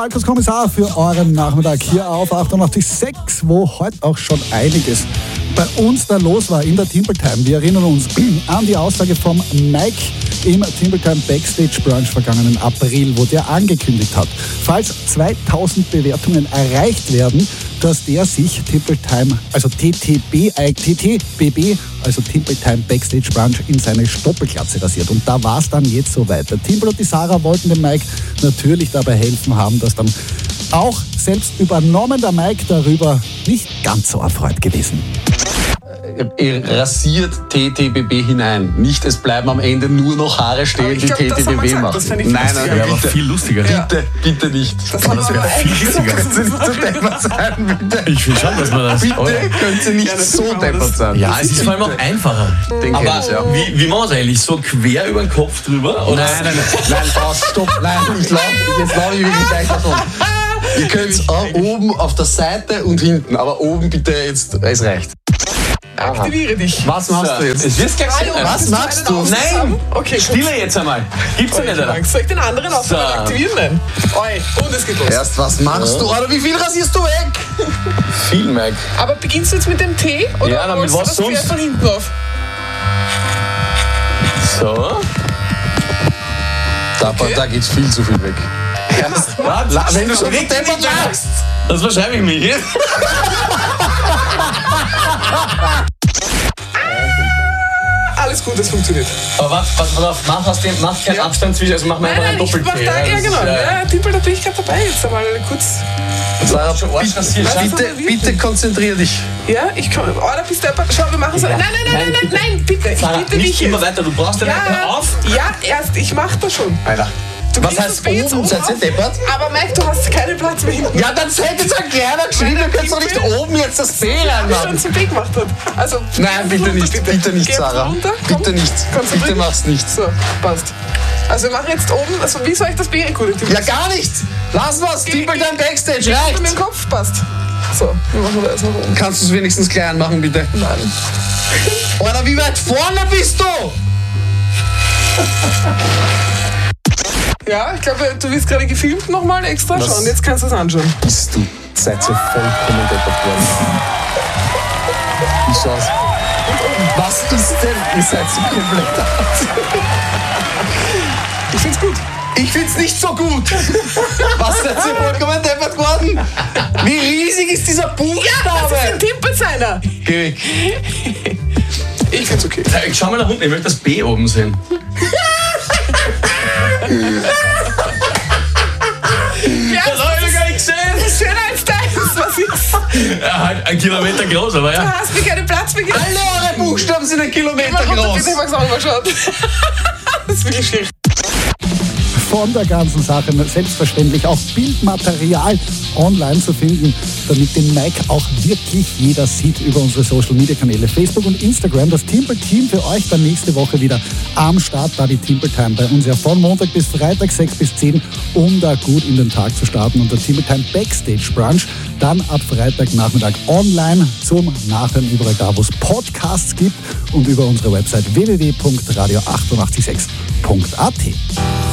Markus Kommissar für euren Nachmittag hier auf 88.6, wo heute auch schon einiges bei uns da los war in der Timber Time. Wir erinnern uns an die Aussage vom Mike im Timber Time Backstage Brunch vergangenen April, wo der angekündigt hat, falls 2000 Bewertungen erreicht werden, dass der sich Timber Time, also TTBB, also Timber Time Backstage Brunch in seine Stoppelglatze rasiert. Und da war es dann jetzt soweit. Der Timber und die Sarah wollten dem Mike natürlich dabei helfen, haben das dann auch selbst übernommen. Der Mike darüber nicht ganz so erfreut gewesen. Rasiert TTBB hinein. Nicht, es bleiben am Ende nur noch Haare stehen, die TTBB machen. Das ich nein, bitte. Aber viel lustiger. Ja. Bitte nicht. Das wäre viel lustiger. Zu deppert sein, bitte. Ich finde schon, dass man das... Bitte könnt ihr nicht so deppert sein. Ja, es ist vor allem auch einfacher. Den aber ich, ja. Wie machen wir es eigentlich? So quer über den Kopf drüber? Oder? Nein, stopp. Nein, jetzt laufe ich wirklich gleich davon. Ihr könnt oben auf der Seite und hinten, aber oben bitte jetzt, es reicht. Aktiviere dich. Was machst du jetzt? Es wird gleich sein. Was machst du? Nein! Okay, Stille jetzt einmal. Gibt's ja nicht, oder? Soll ich den anderen auch So. aktivieren? Nein. Und es geht los. Erst was machst du? Oder wie viel rasierst du weg? Viel, Mike. Aber beginnst du jetzt mit dem T? Oder Ja, damit rollst du was das Pferd sonst? von hinten auf? So. Da geht's viel zu viel weg. Wenn du schon Reg dich deppert nicht auf. lachst. Das verschreibe ich mir hier. Alles gut, das funktioniert. Aber pass auf, mach keinen Abstand zwischen, also mach mal einen Ich mach Doppel-T. da, ja genau. Ja, Timpel, da bin ich gerade dabei. Jetzt einmal kurz. Sarah, Schon Arsch rasiert. bitte konzentrier dich. Ja, ich komme. Oh, da bist du. Schau, wir machen so. Nein, bitte. Ich Sarah, bitte nicht dich immer jetzt. weiter, du brauchst ja nicht mehr auf. Ja, erst. Ich mach das schon. Alter. Du Was kriegst heißt das B jetzt oben? oben Seid ihr auf. deppert? Aber Mike, du hast keinen Platz mehr hinten. Ja, dann hätte jetzt ein kleiner geschrieben, du kannst doch nicht oben jetzt das B schon reinmachen. zum B gemacht hat. Also, Nein, bitte runter, nicht, bitte nicht, Geh jetzt Sarah. runter, komm. Bitte nicht, Konzentrier bitte dich. mach's nicht. So, passt. Also wir machen jetzt oben, also wie soll ich das B rekurrieren? Ja, gar nicht. Lass was, Timpel dein Backstage, Mit reicht. dem Kopf, passt. So, wir machen das nach oben. Kannst du es wenigstens klein machen, bitte? Nein. Oder wie weit vorne bist du? Ja, ich glaube, du wirst gerade gefilmt nochmal extra. Was? Schau, und jetzt kannst du es anschauen. Bist du? Seid ihr vollkommen deppert worden. Wie schaut's? Was ist denn? Ihr seid so komplett aus. Ich find's gut. Ich find's nicht so gut. Was seid ihr vollkommen deppert worden? Wie riesig ist dieser Das ist Buchstabe? ein Timpelseiner. Geh weg. Ich find's okay. Ich schau mal nach unten, ich möchte das B oben sehen. Ja, Das hab ich noch gar nicht gesehen. das ist schöner als deins. Was ist? Ja, halt 1 Kilometer groß, aber Du ja. hast mir keinen Platz mehr gegeben. Alle eure Buchstaben sind 1 Kilometer Mach runter, groß. bitte, ich mag's auch mal schauen. Das ist wirklich schwierig. Von der ganzen Sache selbstverständlich auch Bildmaterial online zu finden, damit den Mike auch wirklich jeder sieht über unsere Social-Media-Kanäle Facebook und Instagram. Das Timber-Team für euch dann nächste Woche wieder am Start, da die Timber Time bei uns ja von Montag bis Freitag 6 bis 10, um da gut in den Tag zu starten. Und der Timber Time Backstage Brunch dann ab Freitagnachmittag online zum Nachhören überall da, wo es Podcasts gibt und über unsere Website www.radio886.at.